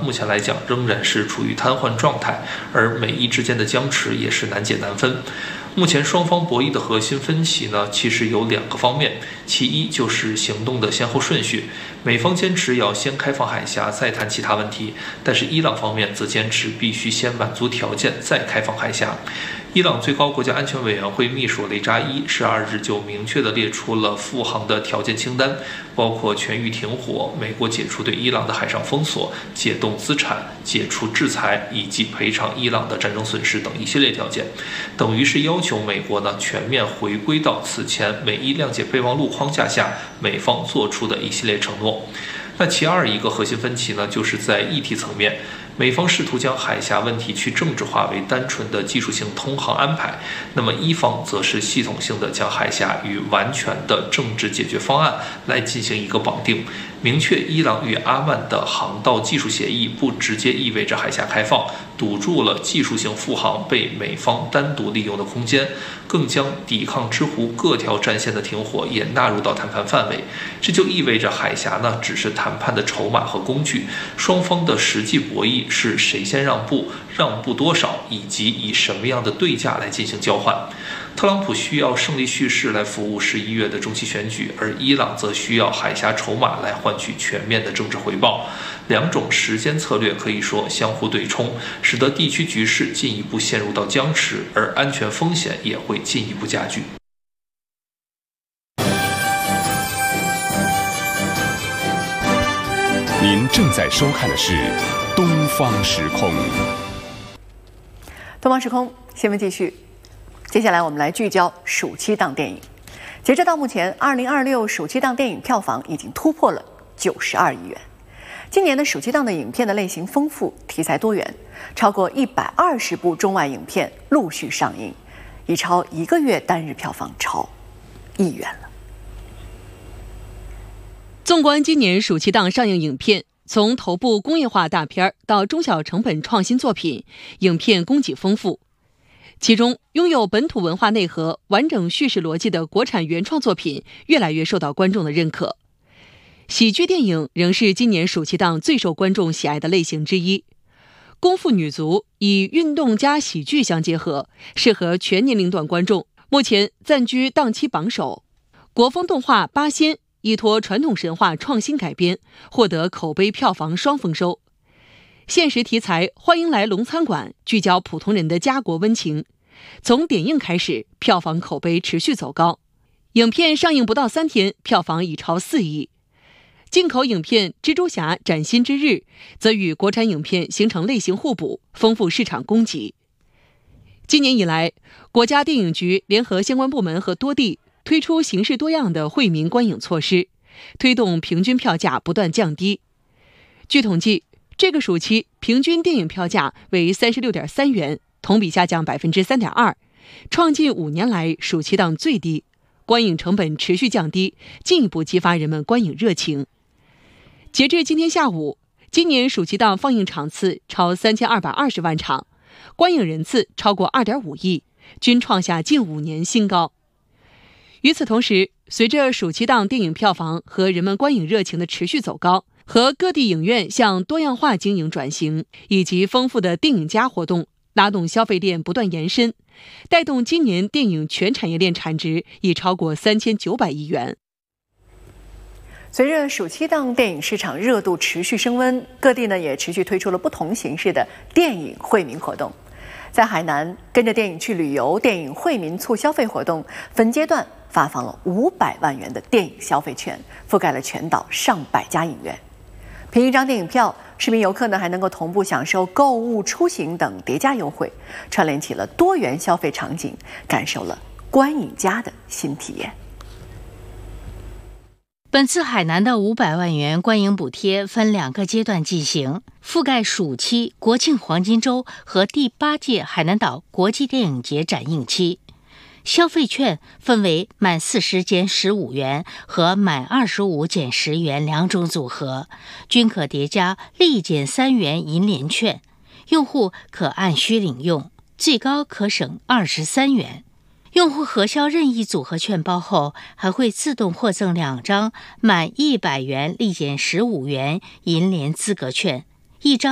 目前来讲仍然是处于瘫痪状态，而美伊之间的僵持也是难解难分。目前双方博弈的核心分歧呢，其实有2个方面，其一就是行动的先后顺序，美方坚持要先开放海峡，再谈其他问题，但是伊朗方面则坚持必须先满足条件，再开放海峡。伊朗最高国家安全委员会秘书雷扎伊12日就明确地列出了复航的条件清单，包括全域停火、美国解除对伊朗的海上封锁、解冻资产、解除制裁以及赔偿伊朗的战争损失等一系列条件，等于是要求美国呢全面回归到此前美伊谅解备忘录框架下美方做出的一系列承诺。那其二一个核心分歧呢，就是在议题层面，美方试图将海峡问题去政治化为单纯的技术性通航安排，那么伊方则是系统性的将海峡与完全的政治解决方案来进行一个绑定，明确伊朗与阿曼的航道技术协议不直接意味着海峡开放，堵住了技术性复航被美方单独利用的空间，更将抵抗之湖各条战线的停火也纳入到谈判范围。这就意味着海峡呢只是谈判的筹码和工具，双方的实际博弈是谁先让步，让步多少，以及以什么样的对价来进行交换。特朗普需要胜利叙事来服务11月的中期选举，而伊朗则需要海峡筹码来换取全面的政治回报。2种时间策略可以说相互对冲，使得地区局势进一步陷入到僵持，而安全风险也会进一步加剧。 您正在收看的是东方时空。 东方时空新闻继续，接下来我们来聚焦暑期档电影。截至到目前，2026暑期档电影票房已经突破了92亿元。今年的暑期档的影片的类型丰富，题材多元，超过120部中外影片陆续上映，已超1个月单日票房超1亿元了。 纵观今年暑期档上映影片，从头部工业化大片到中小成本创新作品，影片供给丰富。其中，拥有本土文化内核、完整叙事逻辑的国产原创作品越来越受到观众的认可。喜剧电影仍是今年暑期档最受观众喜爱的类型之一。功夫女足以运动加喜剧相结合，适合全年龄段观众，目前暂居档期榜首。国风动画《八仙》依托传统神话创新改编，获得口碑票房双丰收。现实题材《欢迎来龙餐馆》聚焦普通人的家国温情，从点映开始，票房口碑持续走高。影片上映不到3天，票房已超4亿。进口影片《蜘蛛侠：崭新之日》则与国产影片形成类型互补，丰富市场供给。今年以来，国家电影局联合相关部门和多地推出形式多样的惠民观影措施，推动平均票价不断降低。据统计，这个暑期平均电影票价为36.3元，同比下降3.2%，创近5年来暑期档最低。观影成本持续降低，进一步激发人们观影热情。截至今天下午，今年暑期档放映场次超3220万场，观影人次超过2.5亿，均创下近5年新高。与此同时，随着暑期档电影票房和人们观影热情的持续走高，和各地影院向多样化经营转型，以及丰富的电影加活动，拉动消费链不断延伸，带动今年电影全产业链产值已超过3900亿元。 随着暑期档电影市场热度持续升温，各地呢也持续推出了不同形式的电影惠民活动。在海南，跟着电影去旅游电影惠民促消费活动分阶段发放了500万元的电影消费券，覆盖了全岛上百家影院。凭一张电影票，市民游客呢还能够同步享受购物、出行等叠加优惠，串联起了多元消费场景，感受了观影家的新体验。 本次海南的500万元观影补贴分2个阶段进行，覆盖暑期、国庆黄金周和第8届海南岛国际电影节展映期。消费券分为满40减15元和满25减10元2种组合，均可叠加立减3元银联券，用户可按需领用，最高可省23元。用户核销任意组合券包后，还会自动获赠2张满100元立减15元银联资格券，1张